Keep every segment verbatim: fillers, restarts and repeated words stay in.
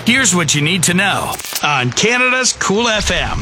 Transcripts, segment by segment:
Here's what you need to know on Canada's Cool F M.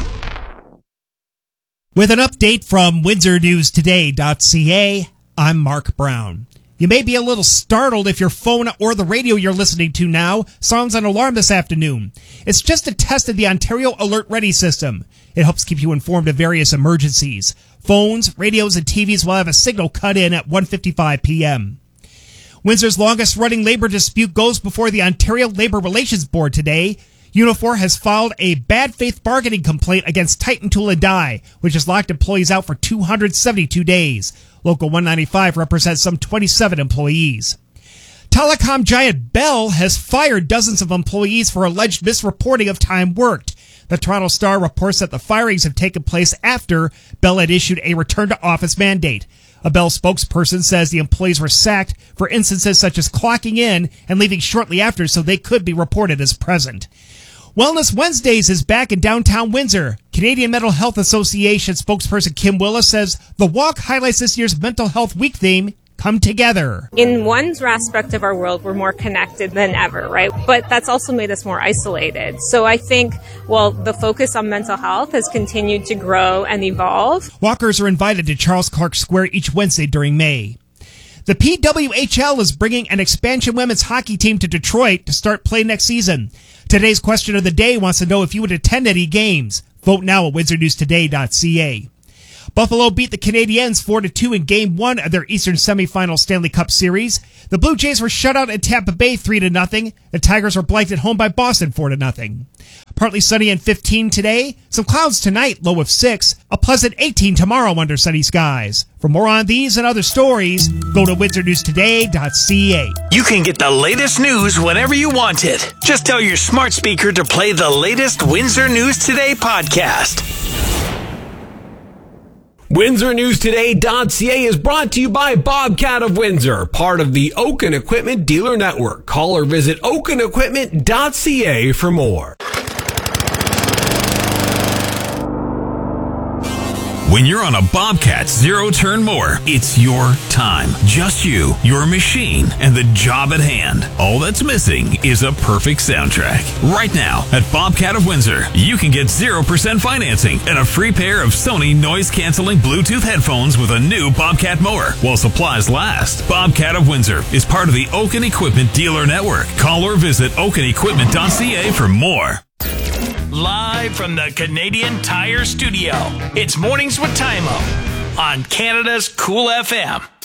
With an update from Windsor News Today dot C A, I'm Mark Brown. You may be a little startled if your phone or the radio you're listening to now sounds an alarm this afternoon. It's just a test of the Ontario Alert Ready system. It helps keep you informed of various emergencies. Phones, radios, and T Vs will have a signal cut in at one fifty-five p.m. Windsor's longest-running labor dispute goes before the Ontario Labour Relations Board today. Unifor has filed a bad faith bargaining complaint against Titan Tool and Die, which has locked employees out for two hundred seventy-two days. Local one ninety-five represents some twenty-seven employees. Telecom giant Bell has fired dozens of employees for alleged misreporting of time worked. The Toronto Star reports that the firings have taken place after Bell had issued a return-to-office mandate. A Bell spokesperson says the employees were sacked for instances such as clocking in and leaving shortly after so they could be reported as present. Wellness Wednesdays is back in downtown Windsor. Canadian Mental Health Association spokesperson Kim Willis says the walk highlights this year's Mental Health Week theme, Come Together. In one aspect of our world, we're more connected than ever, right? But that's also made us more isolated. So I think, well, the focus on mental health has continued to grow and evolve. Walkers are invited to Charles Clark Square each Wednesday during May. The P W H L is bringing an expansion women's hockey team to Detroit to start play next season. Today's question of the day wants to know if you would attend any games. Vote now at Windsor News Today dot C A. Buffalo beat the Canadiens four to two in Game one of their Eastern semifinal Stanley Cup Series. The Blue Jays were shut out at Tampa Bay three to nothing. The Tigers were blanked at home by Boston four to nothing. Partly sunny and fifteen today. Some clouds tonight, low of six. A pleasant eighteen tomorrow under sunny skies. For more on these and other stories, go to Windsor News Today dot C A. You can get the latest news whenever you want it. Just tell your smart speaker to play the latest Windsor News Today podcast. Windsor News Today dot C A is brought to you by Bobcat of Windsor, part of the Oaken Equipment Dealer Network. Call or visit Oaken Equipment dot C A for more. When you're on a Bobcat zero-turn mower, it's your time. Just you, your machine, and the job at hand. All that's missing is a perfect soundtrack. Right now, at Bobcat of Windsor, you can get zero percent financing and a free pair of Sony noise-canceling Bluetooth headphones with a new Bobcat mower while supplies last. Bobcat of Windsor is part of the Oaken Equipment Dealer Network. Call or visit Oaken Equipment dot C A for more. Live from the Canadian Tire Studio, it's Mornings with Tymo on Canada's Cool F M.